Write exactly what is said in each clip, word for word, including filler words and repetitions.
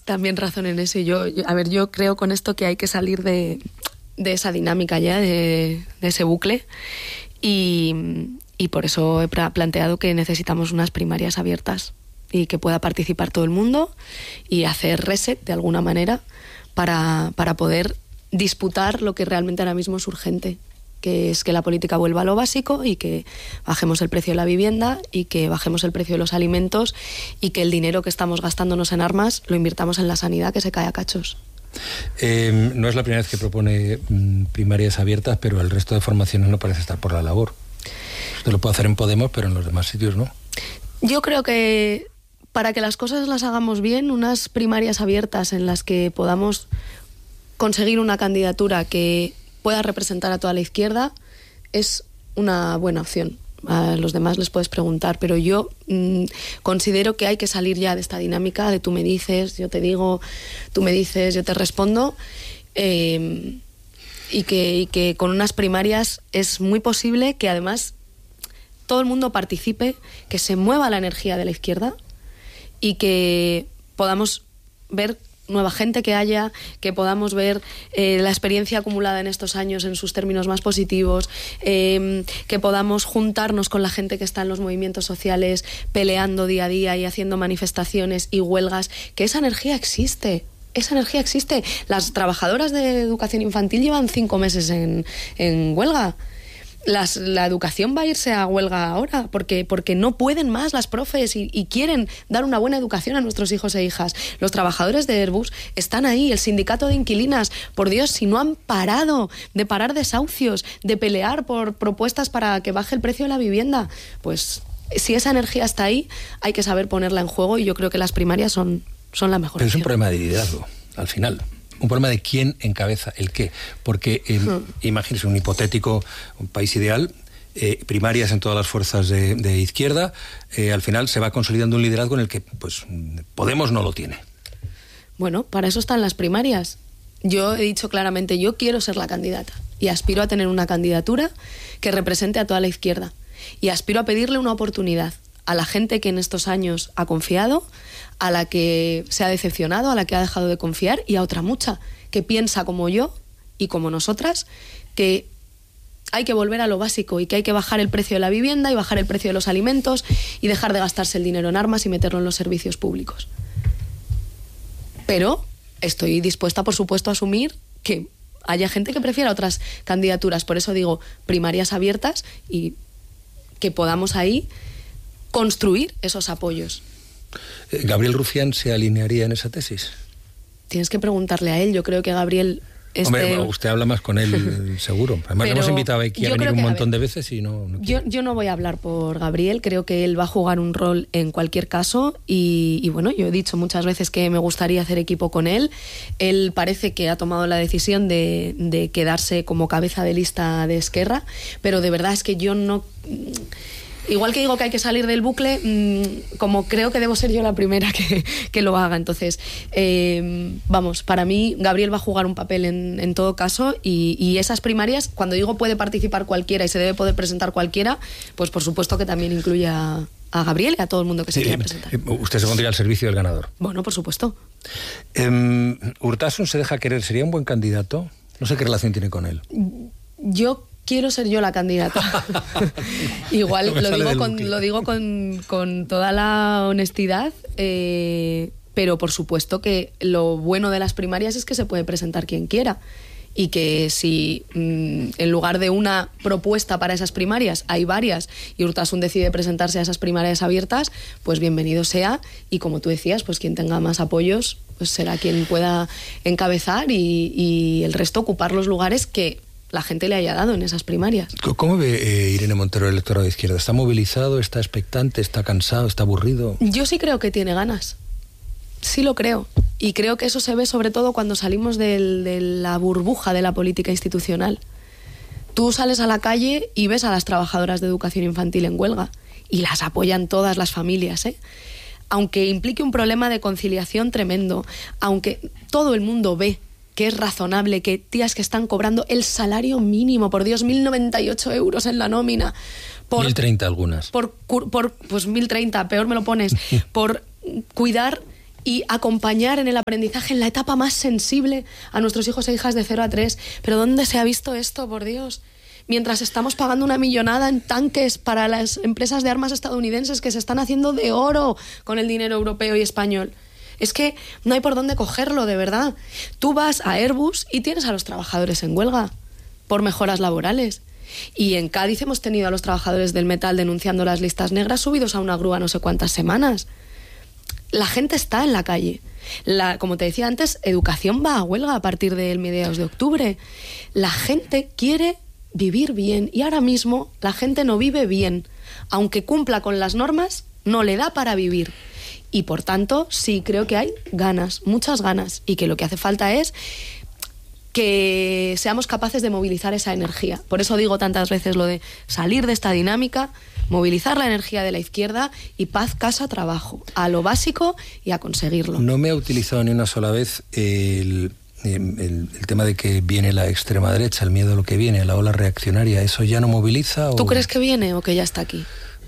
también razón en eso. Yo, yo, a ver, yo creo con esto que hay que salir de, de esa dinámica ya, de, de ese bucle. Y, y por eso he planteado que necesitamos unas primarias abiertas y que pueda participar todo el mundo y hacer reset de alguna manera para, para poder disputar lo que realmente ahora mismo es urgente, que es que la política vuelva a lo básico y que bajemos el precio de la vivienda y que bajemos el precio de los alimentos y que el dinero que estamos gastándonos en armas lo invirtamos en la sanidad, que se cae a cachos. Eh, no es la primera vez que propone mm, primarias abiertas, pero el resto de formaciones no parece estar por la labor. Usted lo puede hacer en Podemos, pero en los demás sitios no. Yo creo que para que las cosas las hagamos bien, unas primarias abiertas en las que podamos conseguir una candidatura que pueda representar a toda la izquierda es una buena opción. A los demás les puedes preguntar, pero yo mmm, considero que hay que salir ya de esta dinámica de tú me dices, yo te digo, tú me dices, yo te respondo, eh, y, que, y que con unas primarias es muy posible que además todo el mundo participe, que se mueva la energía de la izquierda y que podamos ver nueva gente que haya, que podamos ver eh, la experiencia acumulada en estos años en sus términos más positivos, eh, que podamos juntarnos con la gente que está en los movimientos sociales peleando día a día y haciendo manifestaciones y huelgas, que esa energía existe. Esa energía existe. Las trabajadoras de educación infantil llevan cinco meses en, en huelga. Las, la educación va a irse a huelga ahora porque, porque no pueden más las profes y, y quieren dar una buena educación a nuestros hijos e hijas. Los trabajadores de Airbus están ahí, el sindicato de inquilinas, por Dios, si no han parado de parar desahucios, de pelear por propuestas para que baje el precio de la vivienda, pues si esa energía está ahí, hay que saber ponerla en juego y yo creo que las primarias son, son la mejor Pero opción. Es un problema de liderazgo, al final. Un problema de quién encabeza el qué. Porque eh, hmm. imagínese un hipotético un país ideal, eh, primarias en todas las fuerzas de, de izquierda, eh, al final se va consolidando un liderazgo en el que pues Podemos no lo tiene. Bueno, para eso están las primarias. Yo he dicho claramente, yo quiero ser la candidata y aspiro a tener una candidatura que represente a toda la izquierda y aspiro a pedirle una oportunidad a la gente que en estos años ha confiado, a la que se ha decepcionado, a la que ha dejado de confiar y a otra mucha que piensa como yo y como nosotras que hay que volver a lo básico y que hay que bajar el precio de la vivienda y bajar el precio de los alimentos y dejar de gastarse el dinero en armas y meterlo en los servicios públicos. Pero estoy dispuesta, por supuesto, a asumir que haya gente que prefiera otras candidaturas. Por eso digo primarias abiertas y que podamos ahí construir esos apoyos. ¿Gabriel Rufián se alinearía en esa tesis? Tienes que preguntarle a él. Yo creo que Gabriel... Este... Hombre, usted habla más con él, seguro. Además, le hemos invitado aquí a venir un montón de veces y no... no yo, yo no voy a hablar por Gabriel. Creo que él va a jugar un rol en cualquier caso y, y bueno, yo he dicho muchas veces que me gustaría hacer equipo con él. Él parece que ha tomado la decisión de, de quedarse como cabeza de lista de Esquerra, pero de verdad es que yo no... Igual que digo que hay que salir del bucle, mmm, como creo que debo ser yo la primera que, que lo haga. Entonces, eh, vamos, para mí Gabriel va a jugar un papel en, en todo caso y, y esas primarias, cuando digo puede participar cualquiera y se debe poder presentar cualquiera, pues por supuesto que también incluye a, a Gabriel y a todo el mundo que se sí, quiera presentar. Usted se pondría al servicio del ganador. Bueno, por supuesto. Eh, Urtasun se deja querer, ¿sería un buen candidato? No sé qué relación tiene con él. Yo quiero ser yo la candidata. Igual no lo, digo con, lo digo con, con toda la honestidad, eh, pero por supuesto que lo bueno de las primarias es que se puede presentar quien quiera y que si mmm, en lugar de una propuesta para esas primarias hay varias y Urtasun decide presentarse a esas primarias abiertas, pues bienvenido sea y como tú decías, pues quien tenga más apoyos pues será quien pueda encabezar y, y el resto ocupar los lugares que la gente le haya dado en esas primarias. ¿Cómo ve eh, Irene Montero el electorado de izquierda? ¿Está movilizado, está expectante, está cansado, está aburrido? Yo sí creo que tiene ganas. Sí lo creo. Y creo que eso se ve sobre todo cuando salimos del, de la burbuja de la política institucional. Tú sales a la calle y ves a las trabajadoras de educación infantil en huelga y las apoyan todas las familias, ¿eh? Aunque implique un problema de conciliación tremendo, aunque todo el mundo ve que es razonable que tías que están cobrando el salario mínimo, por Dios, mil noventa y ocho euros en la nómina. Por, mil treinta algunas. Por, por, pues mil treinta, peor me lo pones, por cuidar y acompañar en el aprendizaje en la etapa más sensible a nuestros hijos e hijas de cero a tres. Pero ¿dónde se ha visto esto, por Dios? Mientras estamos pagando una millonada en tanques para las empresas de armas estadounidenses que se están haciendo de oro con el dinero europeo y español. Es que no hay por dónde cogerlo, de verdad. Tú vas a Airbus y tienes a los trabajadores en huelga por mejoras laborales. Y en Cádiz hemos tenido a los trabajadores del metal denunciando las listas negras subidos a una grúa no sé cuántas semanas. La gente está en la calle. La, como te decía antes, educación va a huelga a partir del mediados de octubre. La gente quiere vivir bien y ahora mismo la gente no vive bien. Aunque cumpla con las normas, no le da para vivir. Y por tanto, sí creo que hay ganas, muchas ganas, y que lo que hace falta es que seamos capaces de movilizar esa energía. Por eso digo tantas veces lo de salir de esta dinámica, movilizar la energía de la izquierda y paz, casa, trabajo, a lo básico y a conseguirlo. No me ha utilizado ni una sola vez el, el, el tema de que viene la extrema derecha, el miedo a lo que viene, la ola reaccionaria. ¿Eso ya no moviliza? ¿O... ¿Tú crees que viene o que ya está aquí?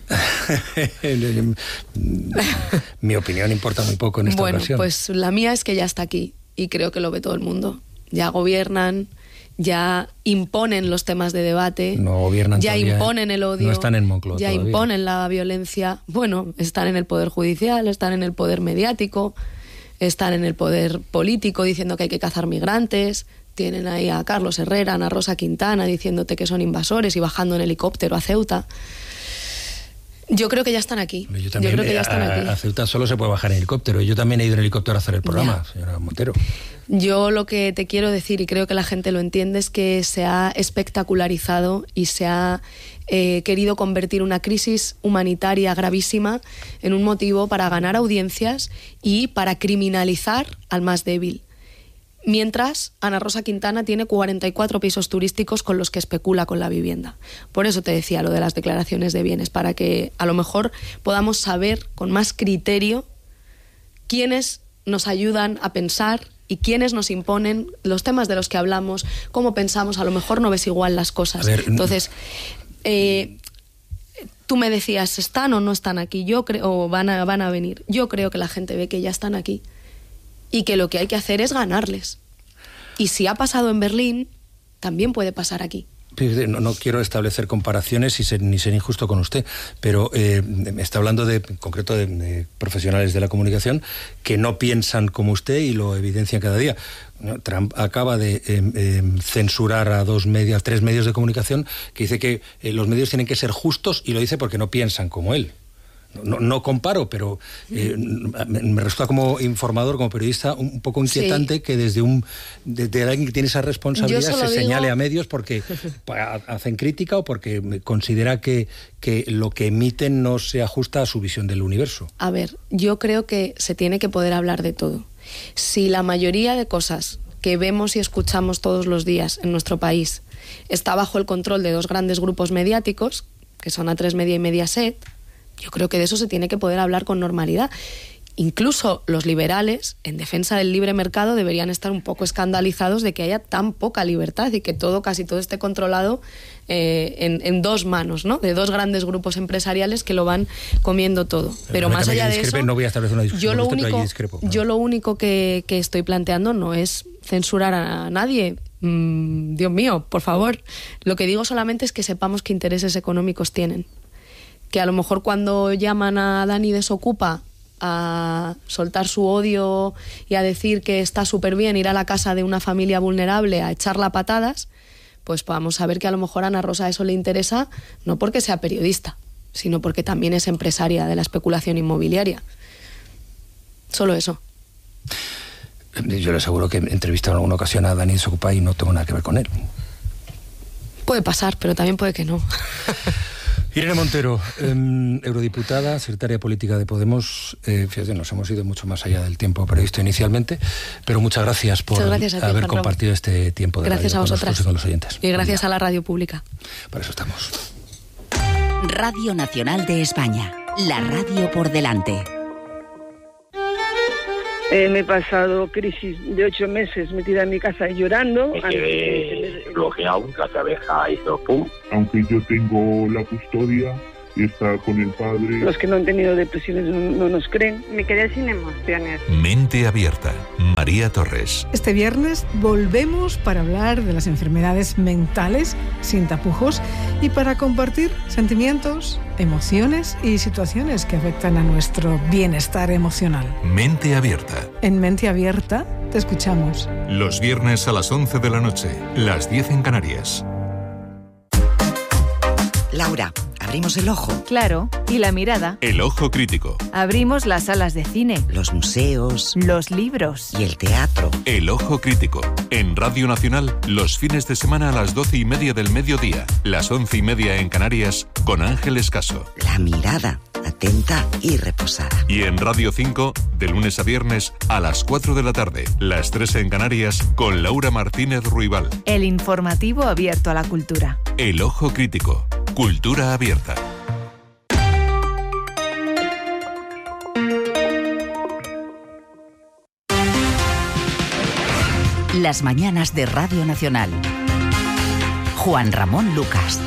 Mi opinión importa muy poco en esta bueno, ocasión. Bueno, pues la mía es que ya está aquí y creo que lo ve todo el mundo. Ya gobiernan, ya imponen los temas de debate, no gobiernan ya todavía, imponen el odio, no están en Moncloa ya todavía. Imponen la violencia. Bueno, están en el poder judicial, están en el poder mediático, están en el poder político diciendo que hay que cazar migrantes. Tienen ahí a Carlos Herrera, a Ana Rosa Quintana diciéndote que son invasores y bajando en helicóptero a Ceuta. Yo creo que ya están aquí. Yo, también, yo creo que ya están a, aquí. A Ceuta solo se puede bajar en helicóptero. Yo también he ido en helicóptero a hacer el programa, ya. Señora Montero. Yo lo que te quiero decir, y creo que la gente lo entiende, es que se ha espectacularizado y se ha eh, querido convertir una crisis humanitaria gravísima en un motivo para ganar audiencias y para criminalizar al más débil. Mientras Ana Rosa Quintana tiene cuarenta y cuatro pisos turísticos con los que especula con la vivienda. Por eso te decía lo de las declaraciones de bienes, para que a lo mejor podamos saber con más criterio quiénes nos ayudan a pensar y quiénes nos imponen los temas de los que hablamos, cómo pensamos. A lo mejor no ves igual las cosas. Ver, Entonces, eh, tú me decías, ¿están o no están aquí? Yo creo, o van a, van a venir. Yo creo que la gente ve que ya están aquí. Y que lo que hay que hacer es ganarles. Y si ha pasado en Berlín, también puede pasar aquí. No, no quiero establecer comparaciones y ser, ni ser injusto con usted, pero eh, me está hablando de, en concreto de, de profesionales de la comunicación que no piensan como usted y lo evidencian cada día. Trump acaba de eh, eh, censurar a dos medios, tres medios de comunicación que dice que eh, los medios tienen que ser justos y lo dice porque no piensan como él. No, no comparo, pero eh, me resulta como informador, como periodista, un poco inquietante sí. que desde un desde alguien que tiene esa responsabilidad se digo... señale a medios porque hacen crítica o porque considera que, que lo que emiten no se ajusta a su visión del universo. A ver, yo creo que se tiene que poder hablar de todo. Si la mayoría de cosas que vemos y escuchamos todos los días en nuestro país está bajo el control de dos grandes grupos mediáticos, que son A tres Media y Mediaset, yo creo que de eso se tiene que poder hablar con normalidad. Incluso los liberales, en defensa del libre mercado, deberían estar un poco escandalizados de que haya tan poca libertad y que todo, casi todo esté controlado eh, en, en dos manos, ¿no? De dos grandes grupos empresariales que lo van comiendo todo. Pero, Pero más allá de eso, no voy a establecer una discusión yo lo usted, único, discrepo, ¿no? yo lo único que, que estoy planteando no es censurar a nadie. Mm, Dios mío, por favor. Lo que digo solamente es que sepamos qué intereses económicos tienen. Que a lo mejor cuando llaman a Dani Desocupa a soltar su odio y a decir que está súper bien ir a la casa de una familia vulnerable a echarla a patadas, pues podamos saber que a lo mejor a Ana Rosa eso le interesa, no porque sea periodista, sino porque también es empresaria de la especulación inmobiliaria. Solo eso. Yo le aseguro que he entrevistado en alguna ocasión a Dani Desocupa y no tengo nada que ver con él. Puede pasar, pero también puede que no. Irene Montero, eh, eurodiputada, secretaria política de Podemos. Eh, fíjate, nos hemos ido mucho más allá del tiempo previsto inicialmente, pero muchas gracias por muchas gracias ti, haber Juan compartido Rom. este tiempo de gracias radio a vosotras. con nosotros y con los oyentes. Y gracias a la radio pública. Para eso estamos. Radio Nacional de España, la radio por delante. Eh, me he pasado crisis de ocho meses metida en mi casa llorando. Me quedé bloqueado, la cabeza hizo pum. Aunque yo tengo la custodia, y está con el padre. Los que no han tenido depresiones no, no nos creen. Me quedé sin emociones. Mente Abierta, María Torres. Este viernes volvemos para hablar de las enfermedades mentales sin tapujos y para compartir sentimientos, emociones y situaciones que afectan a nuestro bienestar emocional. Mente Abierta. En Mente Abierta te escuchamos. Los viernes a las once de la noche, las diez en Canarias. Laura, abrimos el ojo. Claro, y la mirada. El ojo crítico. Abrimos las salas de cine. Los museos. Los libros. Y el teatro. El ojo crítico. En Radio Nacional, los fines de semana a las doce y media del mediodía, las once y media en Canarias, con Ángeles Caso. La mirada, atenta y reposada. Y en Radio cinco, de lunes a viernes, a las cuatro de la tarde, las tres en Canarias, con Laura Martínez Ruibal. El informativo abierto a la cultura. El ojo crítico. Cultura abierta. Las mañanas de Radio Nacional. Juan Ramón Lucas.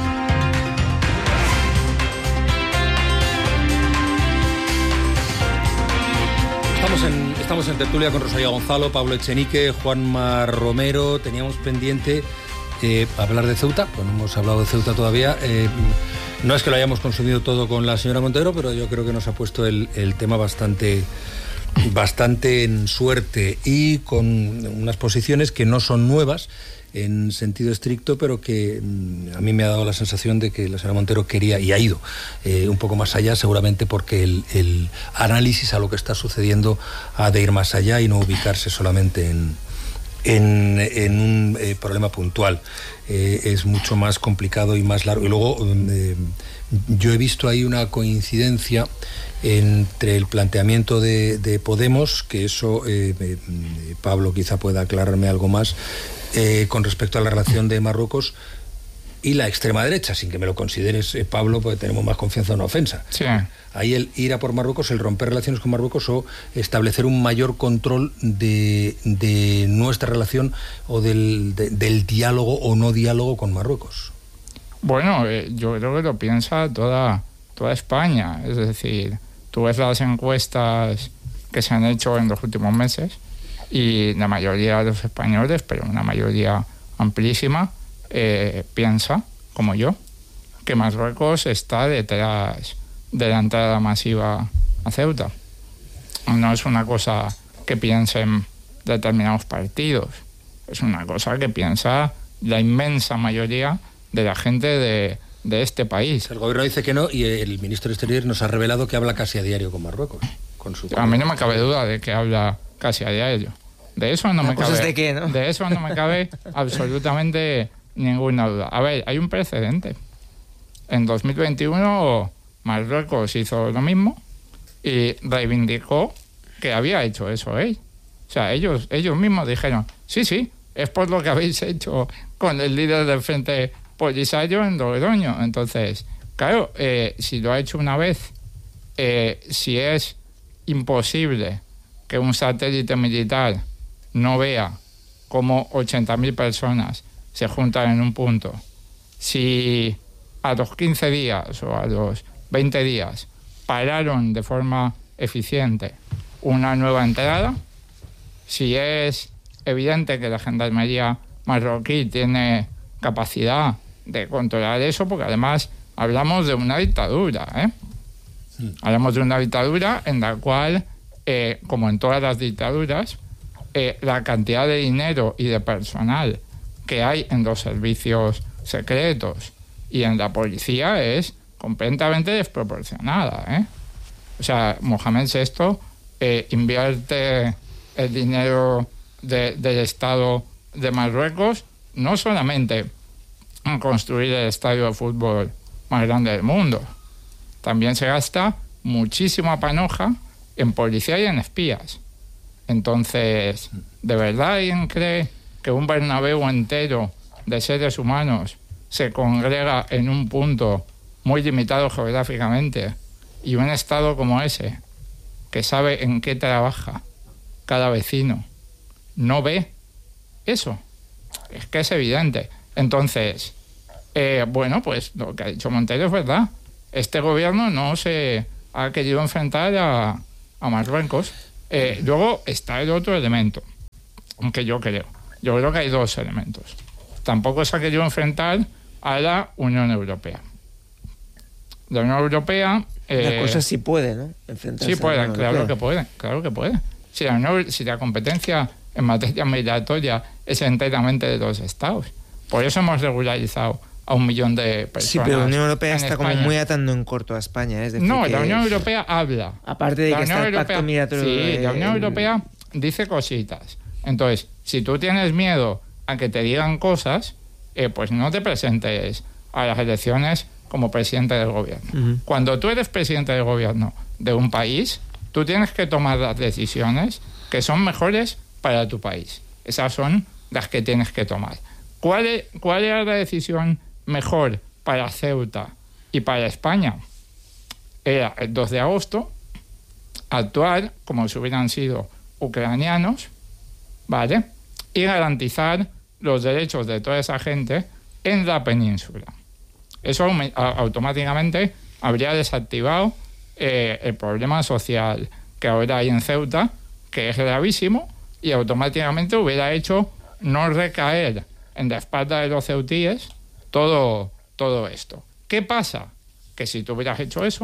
Estamos en, estamos en tertulia con Rosalía Gonzalo, Pablo Echenique, Juanma Romero. Teníamos pendiente eh, hablar de Ceuta, pues no hemos hablado de Ceuta todavía. Eh, no es que lo hayamos consumido todo con la señora Montero, pero yo creo que nos ha puesto el, el tema bastante, bastante en suerte y con unas posiciones que no son nuevas en sentido estricto, pero que mm, a mí me ha dado la sensación de que la señora Montero quería y ha ido eh, un poco más allá, seguramente porque el, el análisis a lo que está sucediendo ha de ir más allá y no ubicarse solamente en, en, en un eh, problema puntual. Eh, es mucho más complicado y más largo. Y luego eh, yo he visto ahí una coincidencia entre el planteamiento de, de Podemos, que eso eh, eh, Pablo quizá pueda aclararme algo más, Eh, con respecto a la relación de Marruecos y la extrema derecha, sin que me lo consideres, eh, Pablo, porque tenemos más confianza en una ofensa. Sí. Ahí el ir a por Marruecos, el romper relaciones con Marruecos o establecer un mayor control de, de nuestra relación o del, de, del diálogo o no diálogo con Marruecos. Bueno, eh, yo creo que lo piensa toda, toda España. Es decir, tú ves las encuestas que se han hecho en los últimos meses y la mayoría de los españoles, pero una mayoría amplísima, eh, piensa, como yo, que Marruecos está detrás de la entrada masiva a Ceuta. No es una cosa que piensen determinados partidos, es una cosa que piensa la inmensa mayoría de la gente de, de este país. El gobierno dice que no y el ministro de Exteriores nos ha revelado que habla casi a diario con Marruecos. Con su a mí no me cabe duda de que habla casi a diario. De eso no, me pues cabe, ¿de qué, no? de eso no me cabe absolutamente ninguna duda. A ver, hay un precedente. En dos mil veintiuno Marruecos hizo lo mismo y reivindicó que había hecho eso él. O sea, ellos, ellos mismos dijeron, sí, sí, es por lo que habéis hecho con el líder del Frente Polisario en Logroño. Entonces, claro, eh, si lo ha hecho una vez, eh, si es imposible que un satélite militar no vea cómo ochenta mil personas se juntan en un punto, si a los quince días o a los veinte días pararon de forma eficiente una nueva entrada, si es evidente que la gendarmería marroquí tiene capacidad de controlar eso, porque además hablamos de una dictadura, ¿eh? Sí. Hablamos de una dictadura en la cual, eh, como en todas las dictaduras, Eh, la cantidad de dinero y de personal que hay en los servicios secretos y en la policía es completamente desproporcionada, ¿eh? O sea, Mohamed sexto eh, invierte el dinero de, del Estado de Marruecos no solamente en construir el estadio de fútbol más grande del mundo, también se gasta muchísima panoja en policía y en espías. Entonces, ¿de verdad alguien cree que un Bernabéu entero de seres humanos se congrega en un punto muy limitado geográficamente y un Estado como ese, que sabe en qué trabaja cada vecino, no ve eso? Es que es evidente. Entonces, eh, bueno, pues lo que ha dicho Montero es verdad. este gobierno no se ha querido enfrentar a, a Marruecos. Eh, luego está el otro elemento, que yo creo. Yo creo que hay dos elementos. Tampoco se ha querido enfrentar a la Unión Europea. La Unión Europea... Eh, la cosa sí puede, ¿no? Enfrentarse sí puede, claro que puede, claro que puede. Si la, Unión, si la competencia en materia migratoria es enteramente de los Estados. Por eso hemos regularizado a un millón de personas. Sí, pero la Unión Europea está España. como muy atando en corto a España. Es decir, no, que la Unión Europea habla. Aparte de la que Unión está el Europea, pacto migratorio... Sí, de, la Unión Europea dice cositas. Entonces, si tú tienes miedo a que te digan cosas, eh, pues no te presentes a las elecciones como presidente del gobierno. Uh-huh. Cuando tú eres presidente del gobierno de un país, tú tienes que tomar las decisiones que son mejores para tu país. Esas son las que tienes que tomar. ¿Cuál, es, cuál era la decisión mejor para Ceuta y para España? Era el dos de agosto actuar como si hubieran sido ucranianos, ¿vale? Y garantizar los derechos de toda esa gente en la península. Eso automáticamente habría desactivado eh, el problema social que ahora hay en Ceuta, que es gravísimo, y automáticamente hubiera hecho no recaer en la espalda de los ceutíes todo, todo esto. ¿Qué pasa? Que si tú hubieras hecho eso,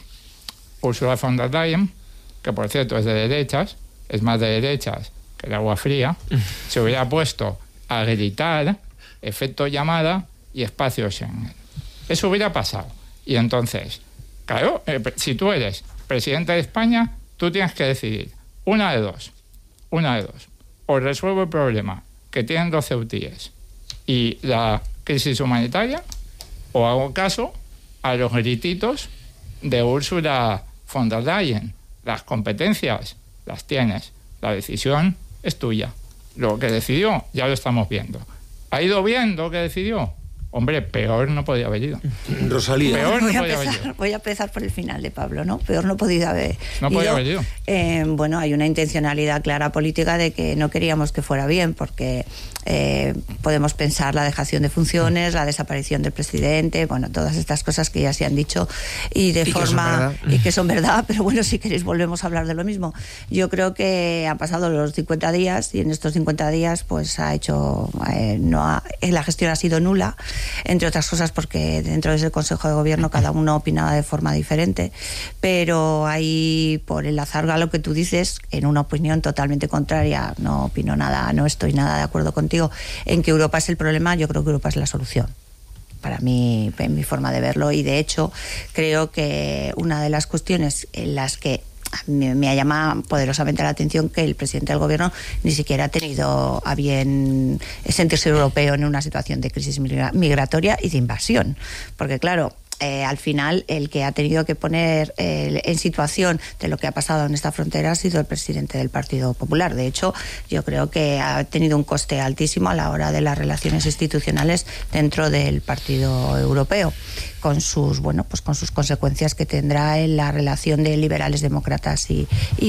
Ursula von der Leyen, que por cierto es de derechas, es más de derechas que el agua fría, se hubiera puesto a gritar efecto llamada y espacio Schengen. Eso hubiera pasado. Y entonces, claro, eh, si tú eres presidente de España, tú tienes que decidir una de dos. Una de dos. O resuelvo el problema que tienen los ceutíes y la crisis humanitaria, o hago caso a los grititos de Ursula von der Leyen. Las competencias las tienes. La decisión es tuya. Lo que decidió, ya lo estamos viendo. ¿Ha ido bien lo que decidió? Hombre, peor no podía haber ido. Rosalía. Peor voy, no podía a empezar, haber ido. Voy a empezar por el final de Pablo, ¿no? Peor no podía haber No ido. podía haber ido. Eh, bueno, hay una intencionalidad clara política de que no queríamos que fuera bien, porque eh, podemos pensar la dejación de funciones, la desaparición del presidente, bueno, todas estas cosas que ya se han dicho y de y forma... Que y que son verdad, pero bueno, si queréis volvemos a hablar de lo mismo. Yo creo que han pasado los cincuenta días y en estos cincuenta días pues ha hecho... Eh, no ha, la gestión ha sido nula, entre otras cosas porque dentro de ese Consejo de Gobierno cada uno opinaba de forma diferente, pero ahí, por enlazar a lo que tú dices, en una opinión totalmente contraria, no opino nada, no estoy nada de acuerdo contigo en que Europa es el problema. Yo creo que Europa es la solución, para mí, en mi forma de verlo, y de hecho creo que una de las cuestiones en las que me, me ha llamado poderosamente la atención que el presidente del gobierno ni siquiera ha tenido a bien sentirse europeo en una situación de crisis migratoria y de invasión, porque claro, Eh, al final el que ha tenido que poner eh, en situación de lo que ha pasado en esta frontera ha sido el presidente del Partido Popular. De hecho, yo creo que ha tenido un coste altísimo a la hora de las relaciones institucionales dentro del Partido Europeo, con sus bueno pues con sus consecuencias que tendrá en la relación de liberales, demócratas y,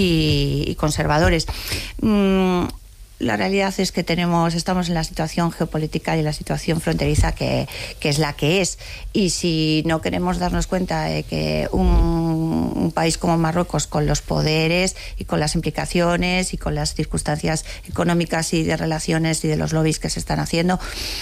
y, y conservadores. Mm, La realidad es que tenemos, estamos en la situación geopolítica y la situación fronteriza que, que es la que es. Y si no queremos darnos cuenta de que un, un país como Marruecos, con los poderes y con las implicaciones y con las circunstancias económicas y de relaciones y de los lobbies que se están haciendo,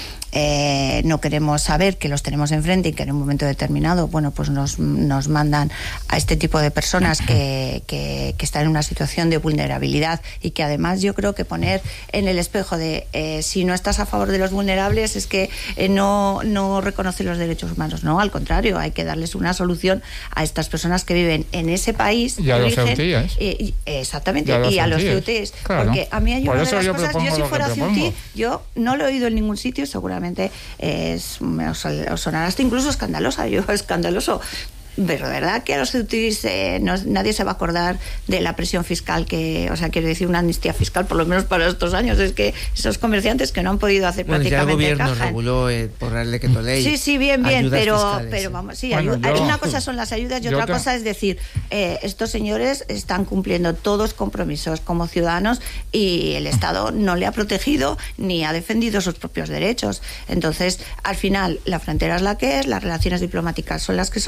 Eh, no queremos saber que los tenemos enfrente y que en un momento determinado, bueno, pues nos, nos mandan a este tipo de personas que, que, que están en una situación de vulnerabilidad y que además yo creo que poner en el espejo de eh, si no estás a favor de los vulnerables es que eh, no, no reconoce los derechos humanos. No, al contrario, hay que darles una solución a estas personas que viven en ese país y a los ceutíes. Eh, exactamente, y a los ceutíes. Claro. Porque a mí hay una de las cosas, yo si fuera ceutí, yo no lo he oído en ningún sitio, seguramente es, os, os sonará hasta incluso escandalosa, yo escandaloso. Pero de verdad que a los ceutíes eh, no, nadie se va a acordar de la presión fiscal que, o sea, quiero decir, una amnistía fiscal por lo menos para estos años. Es que esos comerciantes que no han podido hacer bueno, prácticamente ya el gobierno caja. reguló eh, por el decreto ley. Sí, sí, bien, bien, pero, fiscales, pero sí. vamos, sí, bueno, ayuda, yo, una cosa son las ayudas y otra te... cosa es decir, eh, estos señores están cumpliendo todos compromisos como ciudadanos y el Estado no le ha protegido ni ha defendido sus propios derechos. Entonces, al final, la frontera es la que es, las relaciones diplomáticas son las que son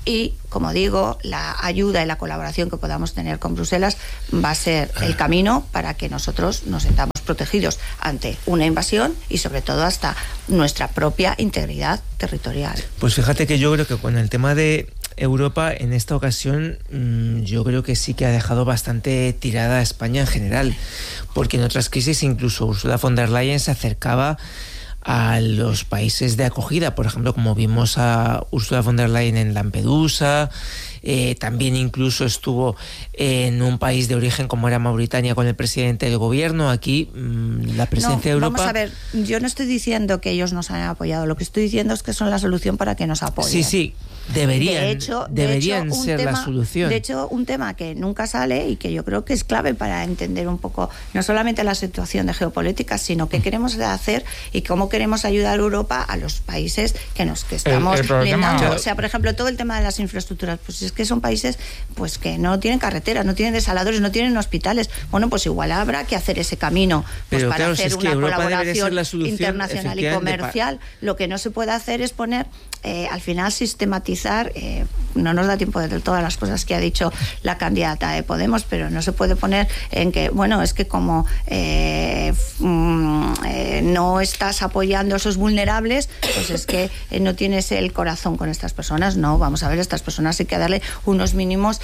y, como digo, la ayuda y la colaboración que podamos tener con Bruselas va a ser el camino para que nosotros nos sintamos protegidos ante una invasión y, sobre todo, hasta nuestra propia integridad territorial. Pues fíjate que yo creo que con el tema de Europa, en esta ocasión, mmm, yo creo que sí que ha dejado bastante tirada a España en general, porque en otras crisis incluso Ursula von der Leyen se acercaba a los países de acogida, por ejemplo, como vimos a Ursula von der Leyen en Lampedusa, eh, también incluso estuvo en un país de origen como era Mauritania con el presidente del gobierno. Aquí mmm, la presencia no, de Europa... Vamos a ver, yo no estoy diciendo que ellos nos hayan apoyado, lo que estoy diciendo es que son la solución para que nos apoyen. Sí, sí, deberían, de hecho, deberían de hecho, ser tema, la solución. De hecho, un tema que nunca sale y que yo creo que es clave para entender un poco, no solamente la situación de geopolítica, sino qué queremos hacer y cómo queremos ayudar a Europa a los países que nos que estamos el, el problema, blindando. O sea, por ejemplo, todo el tema de las infraestructuras, pues es que son países pues que no tienen carreteras, no tienen desaladores, no tienen hospitales. Bueno, pues igual habrá que hacer ese camino pues, Pero, para claro, hacer si es que una Europa colaboración la solución, internacional y comercial. Lo que no se puede hacer es poner, eh, al final, sistematizar. Eh, no nos da tiempo de todas las cosas que ha dicho la candidata de Podemos, pero no se puede poner en que, bueno, es que como eh, mm, eh, no estás apoyando a esos vulnerables, pues es que eh, no tienes el corazón con estas personas. No, vamos a ver, estas personas hay que darle unos mínimos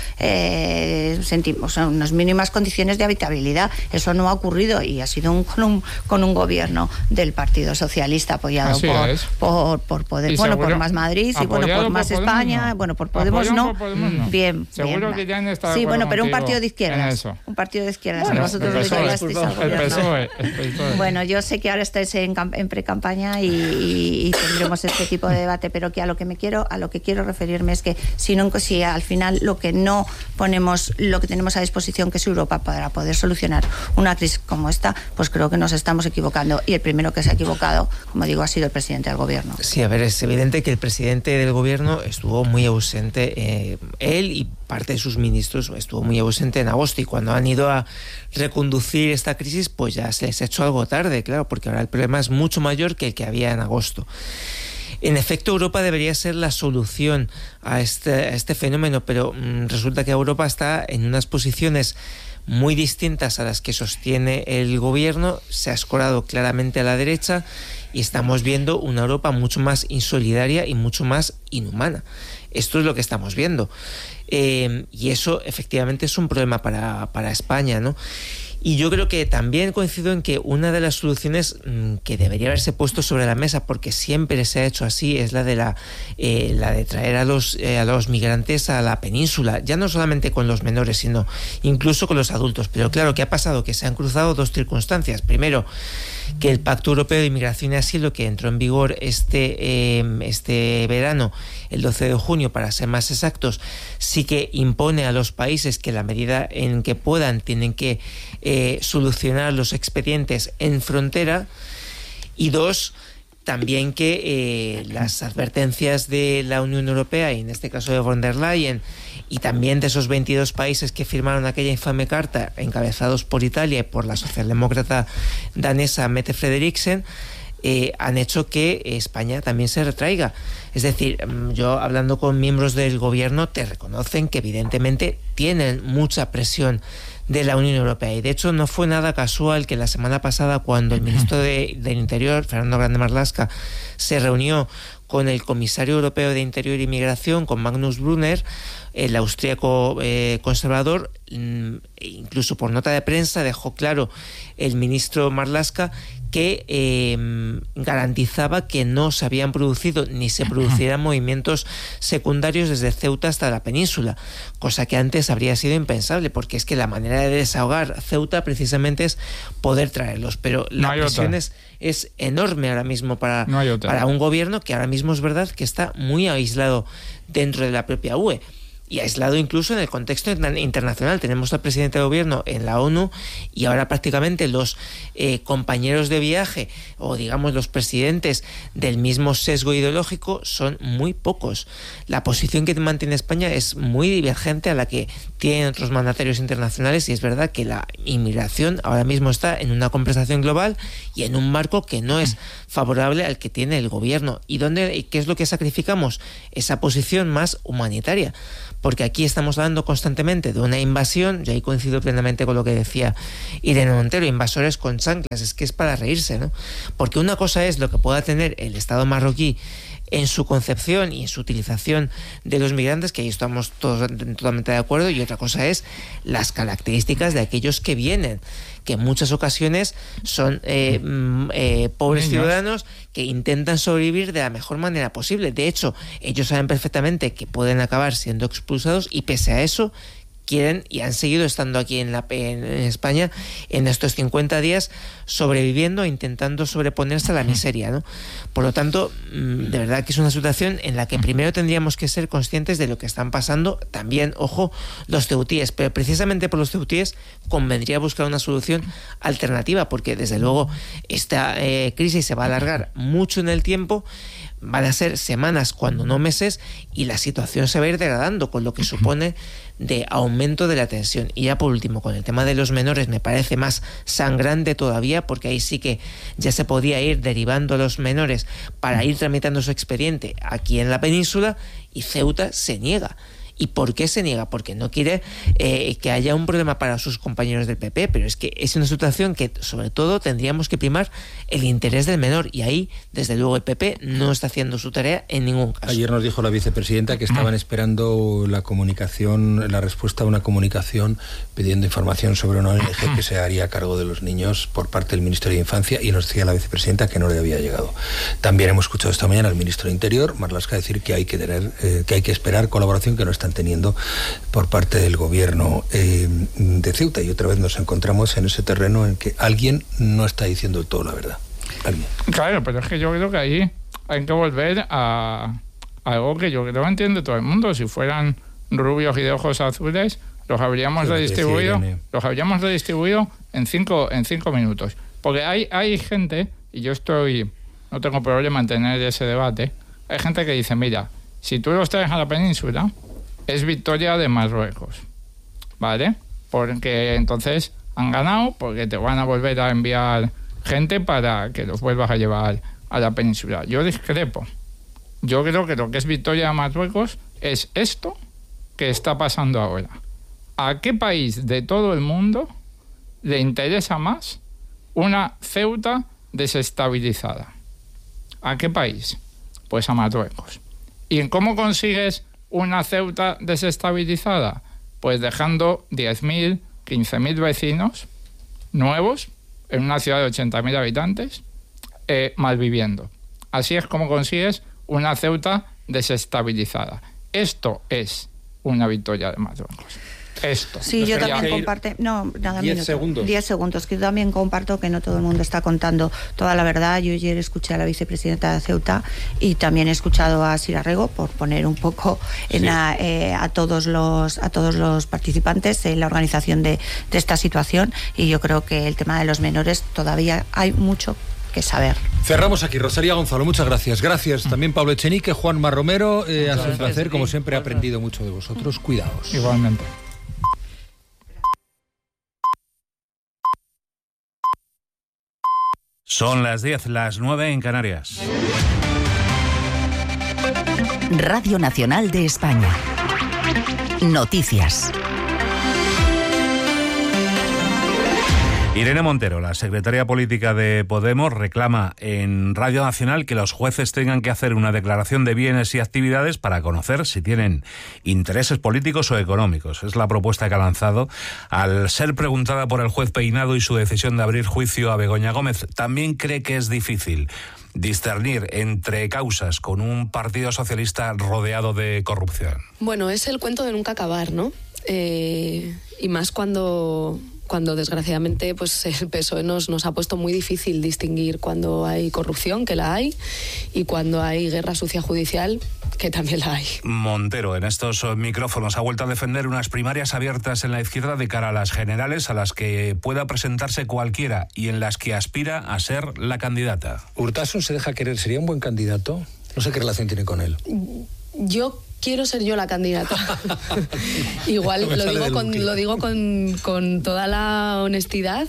eh, sentimos, unas mínimas condiciones de habitabilidad. Eso no ha ocurrido y ha sido un, con, un, con un gobierno del Partido Socialista apoyado por, por, por Poder, bueno, por Más Madrid y bueno, por Más por España, no. bueno, por Podemos no. Por Podemos, no. Bien, seguro bien. que ya han estado sí, bueno, pero un partido de izquierdas. Un partido de izquierdas. Bueno, nosotros el P S O E, ya estáis al gobierno. El P S O E, el P S O E. Bueno, yo sé que ahora estáis en, en pre-campaña y, y, y tendremos este tipo de debate, pero que a lo que me quiero, a lo que quiero referirme es que si no, si al final lo que no ponemos, lo que tenemos a disposición, que es Europa, para poder solucionar una crisis como esta, pues creo que nos estamos equivocando. Y el primero que se ha equivocado, como digo, ha sido el presidente del gobierno. Sí, a ver, es evidente que el presidente del gobierno estuvo muy ausente, eh, él y parte de sus ministros estuvo muy ausente en agosto, y cuando han ido a reconducir esta crisis, pues ya se les ha hecho algo tarde, claro, porque ahora el problema es mucho mayor que el que había en agosto. En efecto, Europa debería ser la solución a este, a este fenómeno, pero mmm, resulta que Europa está en unas posiciones muy distintas a las que sostiene el gobierno, se ha escorado claramente a la derecha y estamos viendo una Europa mucho más insolidaria y mucho más inhumana. Esto es lo que estamos viendo. Eh, y eso efectivamente es un problema para, para España, ¿no? Y yo creo que también coincido en que una de las soluciones mmm, que debería haberse puesto sobre la mesa, porque siempre se ha hecho así, es la de la, eh, la de traer a los, eh, a los migrantes a la península, ya no solamente con los menores, sino incluso con los adultos. Pero claro, ¿qué ha pasado? Que se han cruzado dos circunstancias. Primero, que el Pacto Europeo de Inmigración y Asilo, que entró en vigor este, eh, este verano, el doce de junio para ser más exactos, sí que impone a los países que, en la medida en que puedan, tienen que eh, solucionar los expedientes en frontera. Y dos, también que eh, las advertencias de la Unión Europea, y en este caso de von der Leyen, y también de esos veintidós países que firmaron aquella infame carta, encabezados por Italia y por la socialdemócrata danesa Mette Frederiksen, eh, han hecho que España también se retraiga. Es decir, yo hablando con miembros del gobierno te reconocen que evidentemente tienen mucha presión de la Unión Europea, y de hecho no fue nada casual que la semana pasada, cuando el ministro de, del Interior, Fernando Grande Marlaska, se reunió con el comisario europeo de Interior y Migración, con Magnus Brunner, el austríaco eh, conservador, incluso por nota de prensa dejó claro el ministro Marlaska que eh, garantizaba que no se habían producido ni se producirán movimientos secundarios desde Ceuta hasta la península, cosa que antes habría sido impensable, porque es que la manera de desahogar Ceuta precisamente es poder traerlos, pero no la presión es, es enorme ahora mismo para, no para un gobierno que ahora mismo es verdad que está muy aislado dentro de la propia U E. y aislado incluso en el contexto internacional. Tenemos al presidente de gobierno en la ONU y ahora prácticamente los eh, compañeros de viaje o digamos los presidentes del mismo sesgo ideológico son muy pocos. La posición que mantiene España es muy divergente a la que tienen otros mandatarios internacionales, y es verdad que la inmigración ahora mismo está en una conversación global y en un marco que no es favorable al que tiene el gobierno. ¿Y dónde, qué es lo que sacrificamos? Esa posición más humanitaria. Porque aquí estamos hablando constantemente de una invasión, yo ahí coincido plenamente con lo que decía Irene Montero, invasores con chanclas, es que es para reírse, ¿no? Porque una cosa es lo que pueda tener el Estado marroquí en su concepción y en su utilización de los migrantes, que ahí estamos todos totalmente de acuerdo, y otra cosa es las características de aquellos que vienen, que en muchas ocasiones son eh, eh, pobres Niños. ciudadanos que intentan sobrevivir de la mejor manera posible. De hecho, ellos saben perfectamente que pueden acabar siendo expulsados y pese a eso quieren y han seguido estando aquí en, la, en, en España en estos cincuenta días sobreviviendo e intentando sobreponerse a la miseria, ¿no? Por lo tanto, de verdad que es una situación en la que primero tendríamos que ser conscientes de lo que están pasando. También, ojo, los ceutíes, pero precisamente por los ceutíes convendría buscar una solución alternativa, porque desde luego esta eh, crisis se va a alargar mucho en el tiempo. Van a ser semanas, cuando no meses, y la situación se va a ir degradando, con lo que supone de aumento de la tensión. Y ya por último, con el tema de los menores, me parece más sangrante todavía, porque ahí sí que ya se podía ir derivando a los menores para ir tramitando su expediente aquí en la península, y Ceuta se niega. ¿Y por qué se niega? Porque no quiere eh, que haya un problema para sus compañeros del P P, pero es que es una situación que sobre todo tendríamos que primar el interés del menor, y ahí desde luego el P P no está haciendo su tarea en ningún caso. Ayer nos dijo la vicepresidenta que estaban esperando la comunicación, la respuesta a una comunicación pidiendo información sobre una O N G que se haría cargo de los niños por parte del Ministerio de Infancia, y nos decía la vicepresidenta que no le había llegado. También hemos escuchado esta mañana al ministro de Interior, Marlaska, decir que hay que tener, eh, que hay que esperar colaboración que no está teniendo por parte del gobierno eh, de Ceuta, y otra vez nos encontramos en ese terreno en que alguien no está diciendo todo la verdad. ¿Alguien? Claro, pero es que yo creo que ahí hay que volver a, a algo que yo creo que entiende todo el mundo. Si fueran rubios y de ojos azules, los habríamos redistribuido, los habríamos redistribuido en cinco, en cinco minutos. Porque hay, hay gente, y yo estoy, no tengo problema en tener ese debate, hay gente que dice, mira, si tú los traes a la península, es victoria de Marruecos, ¿vale? Porque entonces han ganado, porque te van a volver a enviar gente para que los vuelvas a llevar a la península. Yo discrepo. Yo creo que lo que es victoria de Marruecos es esto que está pasando ahora. ¿A qué país de todo el mundo le interesa más una Ceuta desestabilizada? ¿A qué país? Pues a Marruecos. ¿Y en cómo consigues una Ceuta desestabilizada? Pues dejando diez mil, quince mil vecinos nuevos en una ciudad de ochenta mil habitantes eh, malviviendo. Así es como consigues una Ceuta desestabilizada. Esto es una victoria de Marruecos. Esto. Sí, yo también comparto. No, nada, diez segundos. Diez segundos. Que yo también comparto que no todo el mundo está contando toda la verdad. Yo ayer escuché a la vicepresidenta de Ceuta y también he escuchado a Sira Rego, por poner un poco en sí. a, eh, a todos los a todos los participantes en la organización de, de esta situación. Y yo creo que el tema de los menores todavía hay mucho que saber. Cerramos aquí. Rosalía Gonzalo, muchas gracias. Gracias también Pablo Echenique, Juan Marromero. Eh, ha sido un placer, como siempre he aprendido mucho de vosotros. Cuidaos. Igualmente. Son las diez, las nueve en Canarias. Radio Nacional de España. Noticias. Irene Montero, la secretaria política de Podemos, reclama en Radio Nacional que los jueces tengan que hacer una declaración de bienes y actividades para conocer si tienen intereses políticos o económicos. Es la propuesta que ha lanzado al ser preguntada por el juez Peinado y su decisión de abrir juicio a Begoña Gómez. También cree que es difícil discernir entre causas con un partido socialista rodeado de corrupción. Bueno, es el cuento de nunca acabar, ¿no? Eh, y más cuando... cuando desgraciadamente pues el P S O E nos, nos ha puesto muy difícil distinguir cuando hay corrupción, que la hay, y cuando hay guerra sucia judicial, que también la hay. Montero, en estos micrófonos, ha vuelto a defender unas primarias abiertas en la izquierda de cara a las generales, a las que pueda presentarse cualquiera y en las que aspira a ser la candidata. ¿Urtasun se deja querer? ¿Sería un buen candidato? No sé qué relación tiene con él. Yo quiero ser yo la candidata. Igual lo digo, con, lo digo con, con toda la honestidad.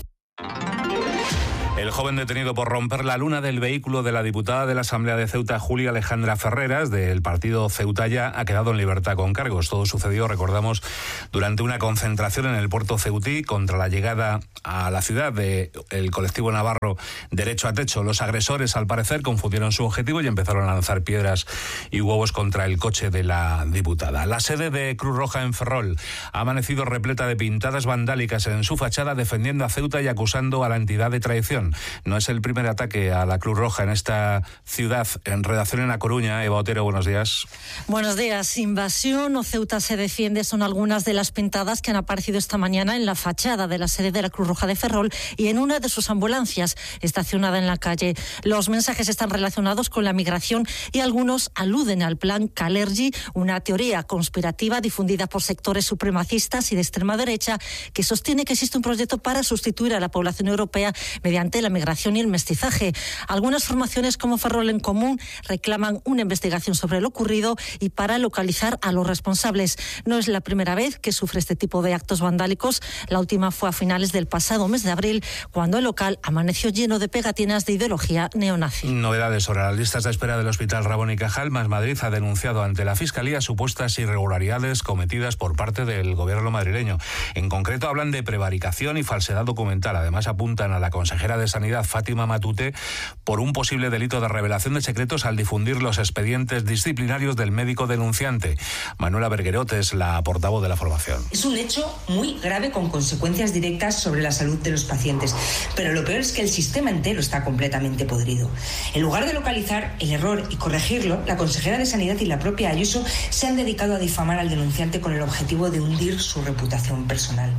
El joven detenido por romper la luna del vehículo de la diputada de la Asamblea de Ceuta, Julia Alejandra Ferreras, del partido Ceutalla, ha quedado en libertad con cargos. Todo sucedió, recordamos, durante una concentración en el puerto ceutí contra la llegada a la ciudad del colectivo navarro Derecho a Techo. Los agresores, al parecer, confundieron su objetivo y empezaron a lanzar piedras y huevos contra el coche de la diputada. La sede de Cruz Roja en Ferrol ha amanecido repleta de pintadas vandálicas en su fachada, defendiendo a Ceuta y acusando a la entidad de traición. No es el primer ataque a la Cruz Roja en esta ciudad. En redacción en A Coruña, Eva Otero, buenos días. Buenos días. Invasión o Ceuta se defiende son algunas de las pintadas que han aparecido esta mañana en la fachada de la sede de la Cruz Roja de Ferrol y en una de sus ambulancias estacionada en la calle. Los mensajes están relacionados con la migración y algunos aluden al plan Kalergi, una teoría conspirativa difundida por sectores supremacistas y de extrema derecha que sostiene que existe un proyecto para sustituir a la población europea mediante la migración y el mestizaje. Algunas formaciones como Ferrol en Común reclaman una investigación sobre lo ocurrido y para localizar a los responsables. No es la primera vez que sufre este tipo de actos vandálicos. La última fue a finales del pasado mes de abril, cuando el local amaneció lleno de pegatinas de ideología neonazi. Novedades sobre las listas de espera del Hospital Ramón y Cajal. Más Madrid ha denunciado ante la Fiscalía supuestas irregularidades cometidas por parte del gobierno madrileño. En concreto hablan de prevaricación y falsedad documental. Además apuntan a la consejera de Sanidad, Fátima Matute, por un posible delito de revelación de secretos al difundir los expedientes disciplinarios del médico denunciante. Manuela Berguerot es la portavoz de la formación. Es un hecho muy grave con consecuencias directas sobre la salud de los pacientes, pero lo peor es que el sistema entero está completamente podrido. En lugar de localizar el error y corregirlo, la consejera de Sanidad y la propia Ayuso se han dedicado a difamar al denunciante con el objetivo de hundir su reputación personal.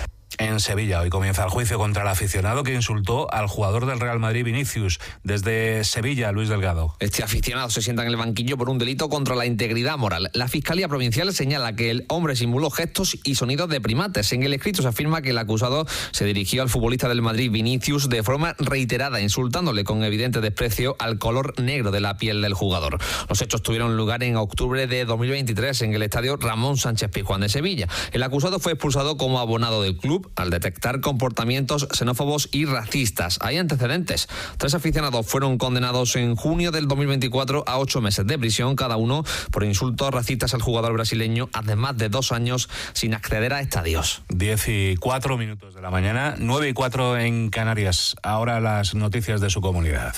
En Sevilla hoy comienza el juicio contra el aficionado que insultó al jugador del Real Madrid, Vinicius. Desde Sevilla, Luis Delgado. Este aficionado se sienta en el banquillo por un delito contra la integridad moral. La Fiscalía Provincial señala que el hombre simuló gestos y sonidos de primates. En el escrito se afirma que el acusado se dirigió al futbolista del Madrid, Vinicius, de forma reiterada, insultándole con evidente desprecio al color negro de la piel del jugador. Los hechos tuvieron lugar en octubre de dos mil veintitrés en el estadio Ramón Sánchez Pizjuán de Sevilla. El acusado fue expulsado como abonado del club al detectar comportamientos xenófobos y racistas. Hay antecedentes. Tres aficionados fueron condenados en junio del dos mil veinticuatro a ocho meses de prisión cada uno por insultos racistas al jugador brasileño, además de dos años sin acceder a estadios. Diez y cuatro minutos de la mañana, nueve y cuatro en Canarias. Ahora las noticias de su comunidad.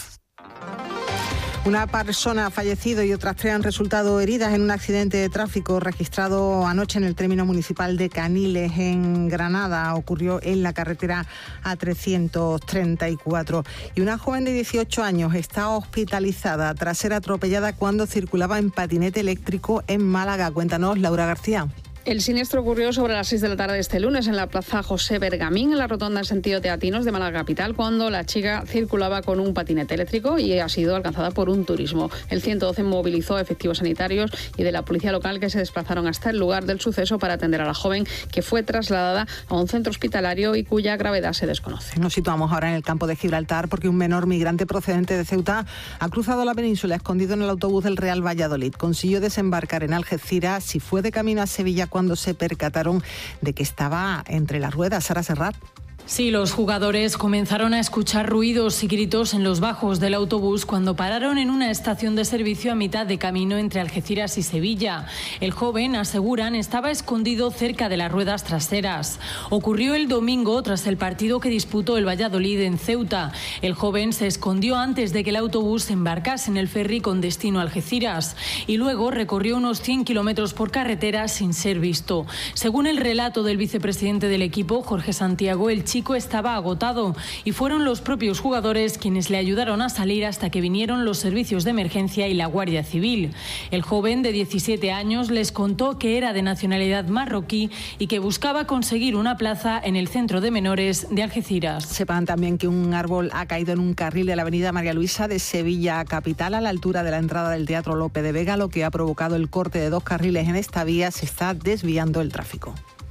Una persona ha fallecido y otras tres han resultado heridas en un accidente de tráfico registrado anoche en el término municipal de Caniles, en Granada. Ocurrió en la carretera A trescientos treinta y cuatro. Y una joven de dieciocho años está hospitalizada tras ser atropellada cuando circulaba en patinete eléctrico en Málaga. Cuéntanos, Laura García. El siniestro ocurrió sobre las seis de la tarde este lunes en la plaza José Bergamín, en la rotonda en sentido Teatinos de Málaga Capital, cuando la chica circulaba con un patinete eléctrico y ha sido alcanzada por un turismo. El ciento doce movilizó efectivos sanitarios y de la policía local que se desplazaron hasta el lugar del suceso para atender a la joven, que fue trasladada a un centro hospitalario y cuya gravedad se desconoce. Nos situamos ahora en el campo de Gibraltar porque un menor migrante procedente de Ceuta ha cruzado la península escondido en el autobús del Real Valladolid. Consiguió desembarcar en Algeciras y fue de camino a Sevilla cuando se percataron de que estaba entre las ruedas. Sara Serrat. Sí, los jugadores comenzaron a escuchar ruidos y gritos en los bajos del autobús cuando pararon en una estación de servicio a mitad de camino entre Algeciras y Sevilla. El joven, aseguran, estaba escondido cerca de las ruedas traseras. Ocurrió el domingo tras el partido que disputó el Valladolid en Ceuta. El joven se escondió antes de que el autobús embarcase en el ferry con destino a Algeciras y luego recorrió unos cien kilómetros por carretera sin ser visto. Según el relato del vicepresidente del equipo, Jorge Santiago, el chico chico estaba agotado y fueron los propios jugadores quienes le ayudaron a salir hasta que vinieron los servicios de emergencia y la Guardia Civil. El joven de diecisiete años les contó que era de nacionalidad marroquí y que buscaba conseguir una plaza en el centro de menores de Algeciras. Sepan también que un árbol ha caído en un carril de la avenida María Luisa de Sevilla capital a la altura de la entrada del Teatro Lope de Vega, lo que ha provocado el corte de dos carriles en esta vía. Se está desviando el tráfico.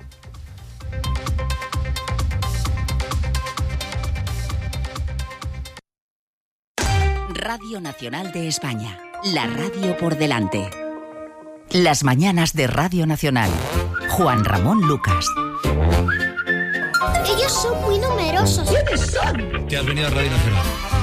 Radio Nacional de España, la radio por delante. Las mañanas de Radio Nacional. Juan Ramón Lucas. Ellos son muy numerosos. ¿Quiénes son? ¿Qué has venido a Radio Nacional?